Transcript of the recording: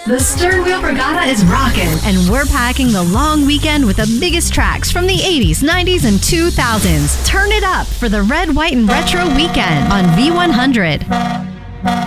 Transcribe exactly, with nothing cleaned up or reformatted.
The Stern Wheel Regatta is rocking, and we're packing the long weekend with the biggest tracks from the eighties, nineties, and two thousands. Turn it up for the Red, White, and Retro weekend on V one hundred.